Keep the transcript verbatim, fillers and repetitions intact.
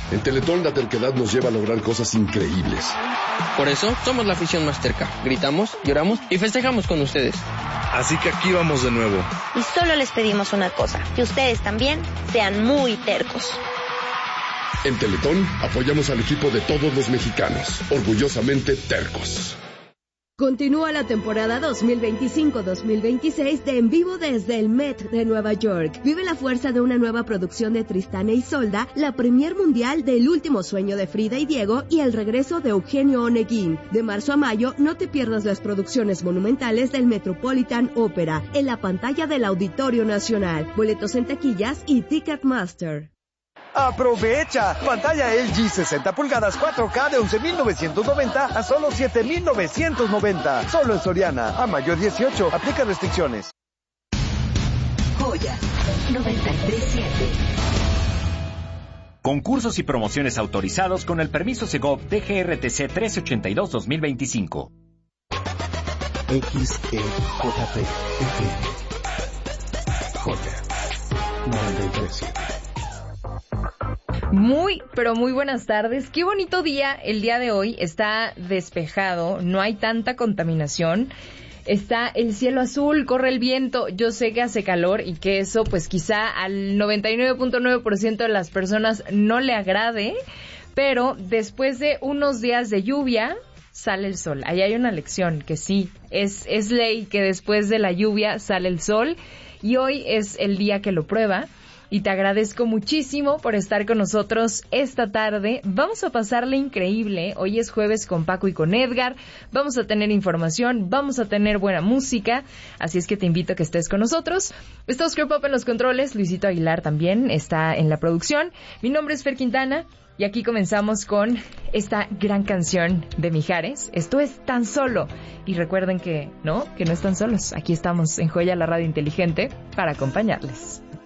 En Teletón la terquedad nos lleva a lograr cosas increíbles. Por eso somos la afición más terca. Gritamos, lloramos y festejamos con ustedes. Así que aquí vamos de nuevo. Y solo les pedimos una cosa, que ustedes también sean muy tercos. En Teletón apoyamos al equipo de todos los mexicanos, orgullosamente tercos. Continúa la temporada dos mil veinticinco dos mil veintiséis de En Vivo desde el Met de Nueva York. Vive la fuerza de una nueva producción de Tristán e Isolda, la premier mundial de El último sueño de Frida y Diego y el regreso de Eugenio Oneguín. De marzo a mayo, no te pierdas las producciones monumentales del Metropolitan Opera en la pantalla del Auditorio Nacional. Boletos en taquillas y Ticketmaster. ¡Aprovecha! Pantalla L G sesenta pulgadas cuatro K de once mil novecientos noventa a solo siete mil novecientos noventa. Solo en Soriana. A mayo dieciocho. Aplica restricciones. Joya noventa y tres punto siete. Concursos y promociones autorizados con el permiso Segov D G R T C trece ochenta y dos dos mil veinticinco. X E J P F M. Joya noventa y tres punto siete. Muy, pero muy buenas tardes. Qué bonito día el día de hoy. Está despejado, no hay tanta contaminación. Está el cielo azul, corre el viento. Yo sé que hace calor y que eso pues quizá al noventa y nueve punto nueve por ciento de las personas no le agrade, pero después de unos días de lluvia sale el sol. Ahí hay una lección que sí, es, es ley que después de la lluvia sale el sol y hoy es el día que lo prueba. Y te agradezco muchísimo por estar con nosotros esta tarde. Vamos a pasarle increíble. Hoy es jueves con Paco y con Edgar. Vamos a tener información, vamos a tener buena música. Así es que te invito a que estés con nosotros. Está Oscar Pop en los controles. Luisito Aguilar también está en la producción. Mi nombre es Fer Quintana. Y aquí comenzamos con esta gran canción de Mijares. Esto es Tan Solo. Y recuerden que, ¿no? Que no están solos. Aquí estamos en Joya, la radio inteligente, para acompañarles.